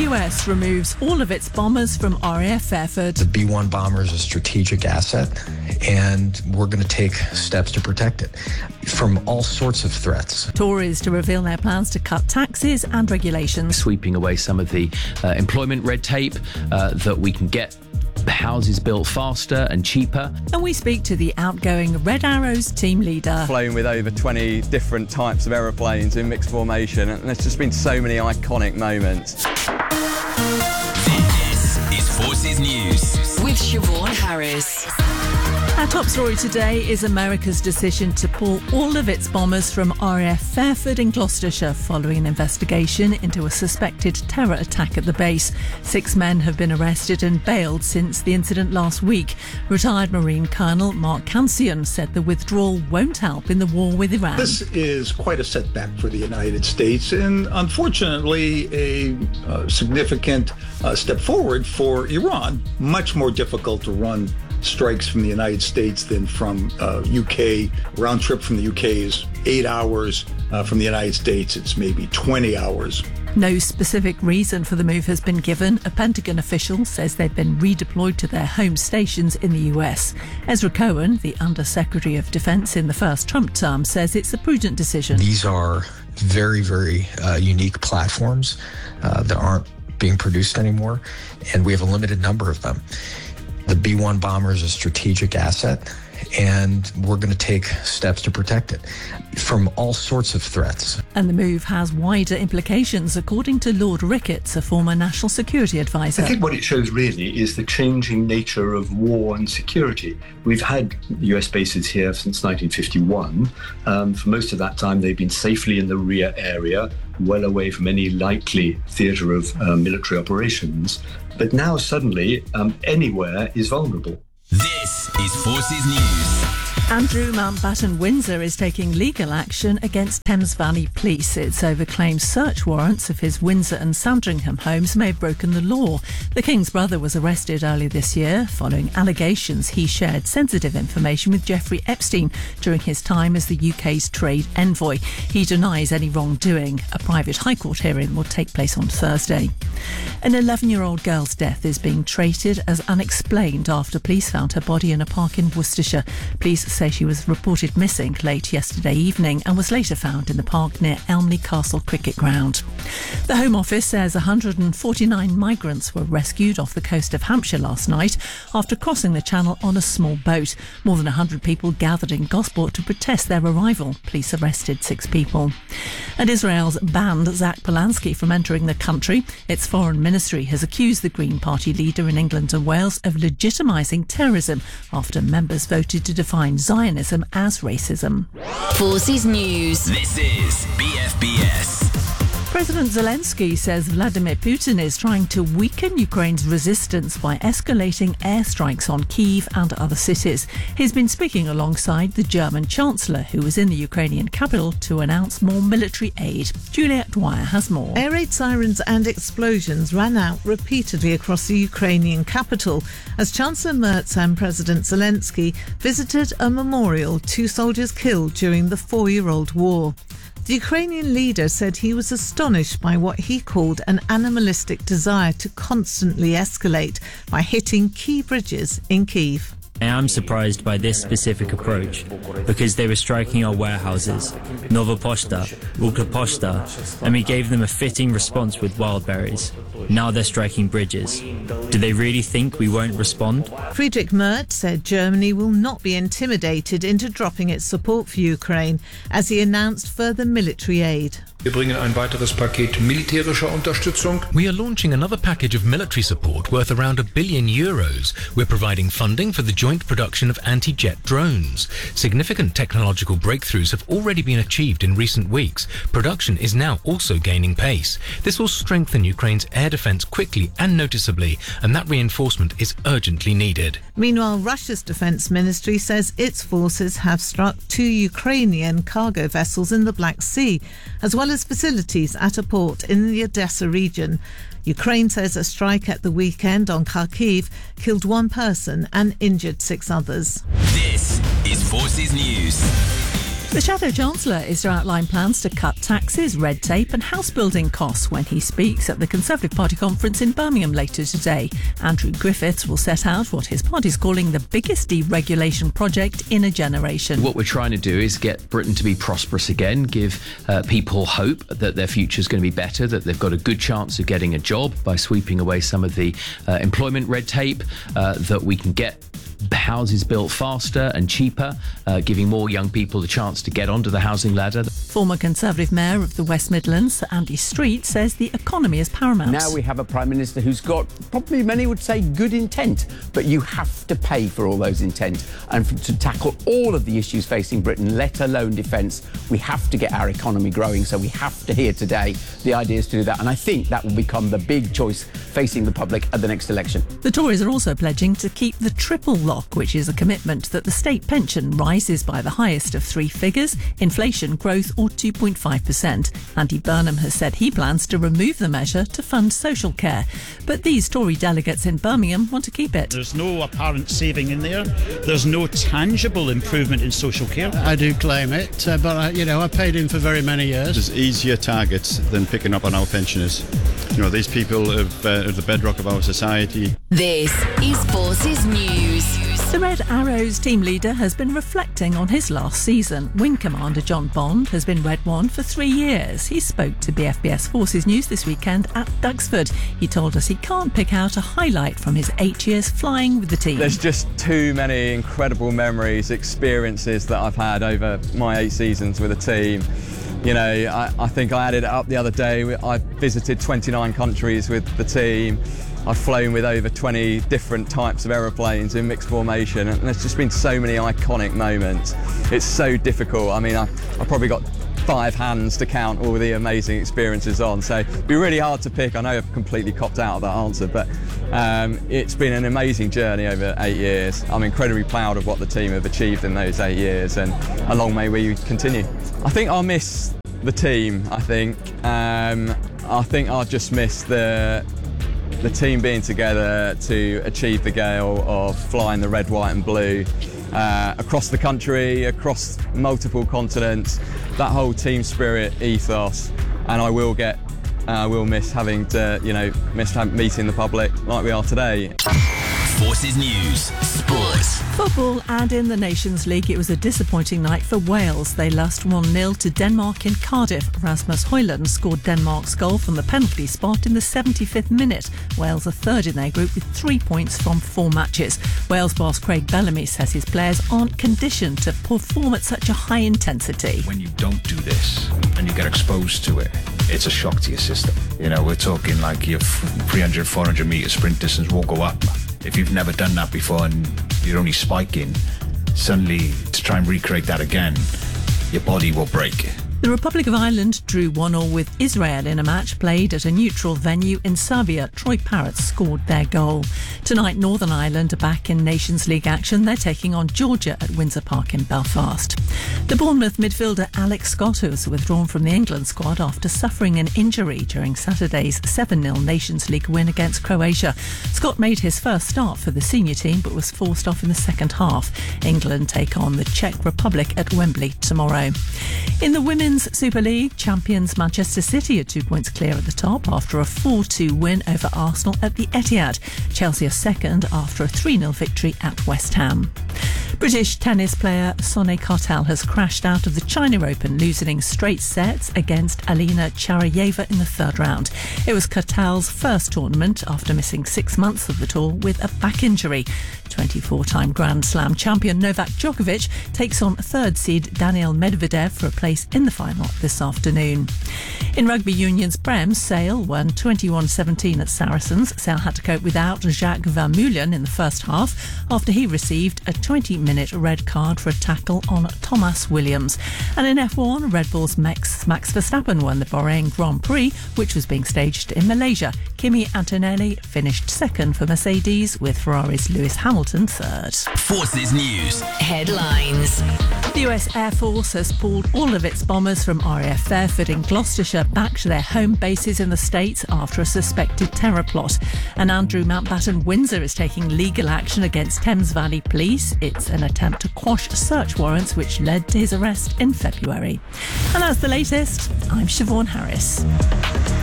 US removes all of its bombers from RAF Fairford. The B-1 bomber is a strategic asset, and we're going to take steps to protect it from all sorts of threats. Tories to reveal their plans to cut taxes and regulations. Sweeping away some of the employment red tape that we can get houses built faster and cheaper. And we speak to the outgoing Red Arrows team leader. Flown with over 20 different types of aeroplanes in mixed formation, and there's just been so many iconic moments. This is Forces News with Siobhan Harris. Our top story today is America's decision to pull all of its bombers from RAF Fairford in Gloucestershire following an investigation into a suspected terror attack at the base. 6 men have been arrested and bailed since the incident last week. Retired Marine Colonel Mark Cancian said the withdrawal won't help in the war with Iran. This is quite a setback for the United States and unfortunately a significant step forward for Iran. Much more difficult to run strikes from the United States than from UK. Round trip from the UK is 8 hours. From the United States, it's maybe 20 hours. No specific reason for the move has been given. A Pentagon official says they've been redeployed to their home stations in the US. Ezra Cohen, the Under-Secretary of Defense in the first Trump term, says it's a prudent decision. These are very, very unique platforms that aren't being produced anymore, and we have a limited number of them. The B-1 bomber is a strategic asset, and we're going to take steps to protect it from all sorts of threats. And the move has wider implications, according to Lord Ricketts, a former national security advisor. I think what it shows really is the changing nature of war and security. We've had US bases here since 1951. For most of that time, they've been safely in the rear area, well away from any likely theatre of military operations. But now suddenly, anywhere is vulnerable. This is Forces News. Andrew Mountbatten Windsor is taking legal action against Thames Valley Police. It's over claimed search warrants of his Windsor and Sandringham homes may have broken the law. The King's brother was arrested earlier this year following allegations he shared sensitive information with Jeffrey Epstein during his time as the UK's trade envoy. He denies any wrongdoing. A private High Court hearing will take place on Thursday. An 11-year-old girl's death is being treated as unexplained after police found her body in a park in Worcestershire. Police say she was reported missing late yesterday evening and was later found in the park near Elmley Castle Cricket Ground. The Home Office says 149 migrants were rescued off the coast of Hampshire last night after crossing the channel on a small boat. More than 100 people gathered in Gosport to protest their arrival. Police arrested 6 people. And Israel's banned Zach Polanski from entering the country. Its foreign ministry has accused the Green Party leader in England and Wales of legitimising terrorism after members voted to define Zionism as racism. Forces News. This is BFBS. President Zelensky says Vladimir Putin is trying to weaken Ukraine's resistance by escalating airstrikes on Kyiv and other cities. He's been speaking alongside the German Chancellor, who was in the Ukrainian capital to announce more military aid. Juliet Dwyer has more. Air raid sirens and explosions ran out repeatedly across the Ukrainian capital as Chancellor Merz and President Zelensky visited a memorial to soldiers killed during the 4-year-old war. The Ukrainian leader said he was astonished by what he called an animalistic desire to constantly escalate by hitting key bridges in Kyiv. I am surprised by this specific approach because they were striking our warehouses, Nova Poshta, Ukroposhta, and we gave them a fitting response with wildberries. Now they're striking bridges. Do they really think we won't respond? Friedrich Merz said Germany will not be intimidated into dropping its support for Ukraine as he announced further military aid. Wir bringen ein weiteres Paket militärischer Unterstützung. We are launching another package of military support worth around €1 billion. We're providing funding for the joint production of anti-jet drones. Significant technological breakthroughs have already been achieved in recent weeks. Production is now also gaining pace. This will strengthen Ukraine's air defense quickly and noticeably, and that reinforcement is urgently needed. Meanwhile, Russia's defense ministry says its forces have struck 2 Ukrainian cargo vessels in the Black Sea, as well as facilities at a port in the Odessa region. Ukraine says a strike at the weekend on Kharkiv killed 1 person and injured 6 others. This is Forces News. The Shadow Chancellor is to outline plans to cut taxes, red tape and house building costs when he speaks at the Conservative Party conference in Birmingham later today. Andrew Griffiths will set out what his party is calling the biggest deregulation project in a generation. What we're trying to do is get Britain to be prosperous again, give people hope that their future is going to be better, that they've got a good chance of getting a job by sweeping away some of the employment red tape, that we can get houses built faster and cheaper, giving more young people the chance to get onto the housing ladder. Former Conservative Mayor of the West Midlands, Sir Andy Street, says the economy is paramount. Now we have a Prime Minister who's got, probably many would say, good intent, but you have to pay for all those intent. And to tackle all of the issues facing Britain, let alone defence, we have to get our economy growing, so we have to hear today the ideas to do that. And I think that will become the big choice facing the public at the next election. The Tories are also pledging to keep the triple lock, which is a commitment that the state pension rises by the highest of three figures, inflation growth or 2.5%. Andy Burnham has said he plans to remove the measure to fund social care. But these Tory delegates in Birmingham want to keep it. There's no apparent saving in there. There's no tangible improvement in social care. I do claim it, but I paid in for very many years. There's easier targets than picking up on our pensioners. These people are the bedrock of our society. This is Forces News. The Red Arrows team leader has been reflecting on his last season. Wing Commander John Bond has been Red One for 3 years. He spoke to BFBS Forces News this weekend at Duxford. He told us he can't pick out a highlight from his 8 years flying with the team. There's just too many incredible memories, experiences that I've had over my 8 seasons with the team. I think I added it up the other day. I visited 29 countries with the team. I've flown with over 20 different types of aeroplanes in mixed formation, and there's just been so many iconic moments. It's so difficult. I've probably got 5 hands to count all the amazing experiences on, so it'd be really hard to pick. I know I've completely copped out of that answer, but it's been an amazing journey over 8 years. I'm incredibly proud of what the team have achieved in those 8 years, and long may we continue. I think I'll miss the team. I think I'll just miss the team being together to achieve the goal of flying the red, white and blue across the country, across multiple continents, that whole team spirit ethos. And I will miss having to, miss meeting the public like we are today. Forces News, Sports. Football, and in the Nations League, it was a disappointing night for Wales. They lost 1-0 to Denmark in Cardiff. Rasmus Højlund scored Denmark's goal from the penalty spot in the 75th minute. Wales are third in their group with 3 points from 4 matches. Wales boss Craig Bellamy says his players aren't conditioned to perform at such a high intensity. When you don't do this and you get exposed to it, it's a shock to your system. We're talking like your 300, 400 metre sprint distance will go up. If you've never done that before and you're only spiking, suddenly to try and recreate that again, your body will break. The Republic of Ireland drew 1-1 with Israel in a match played at a neutral venue in Serbia. Troy Parrott scored their goal. Tonight, Northern Ireland are back in Nations League action. They're taking on Georgia at Windsor Park in Belfast. The Bournemouth midfielder Alex Scott was withdrawn from the England squad after suffering an injury during Saturday's 7-0 Nations League win against Croatia. Scott made his first start for the senior team but was forced off in the second half. England take on the Czech Republic at Wembley tomorrow. In the Women's Super League, champions Manchester City are 2 points clear at the top after a 4-2 win over Arsenal at the Etihad. Chelsea are second after a 3-0 victory at West Ham. British tennis player Sonny Cartel has crashed out of the China Open, losing straight sets against Alina Charayeva in the third round. It was Cartel's first tournament after missing 6 months of the tour with a back injury. 24-time Grand Slam champion Novak Djokovic takes on third seed Daniil Medvedev for a place in the final this afternoon. In rugby union's Prem, Sale won 21-17 at Saracens. Sale had to cope without Jacques Vermeulen in the first half after he received a 20-minute red card for a tackle on Thomas Williams. And in F1, Red Bull's Max Verstappen won the Bahrain Grand Prix, which was being staged in Malaysia. Kimi Antonelli finished second for Mercedes, with Ferrari's Lewis Hamilton third. Forces News. Headlines. The US Air Force has pulled all of its bombers bombers from RAF Fairford in Gloucestershire back to their home bases in the States after a suspected terror plot. And Andrew Mountbatten Windsor is taking legal action against Thames Valley Police. It's an attempt to quash search warrants which led to his arrest in February. And that's the latest. I'm Siobhan Harris.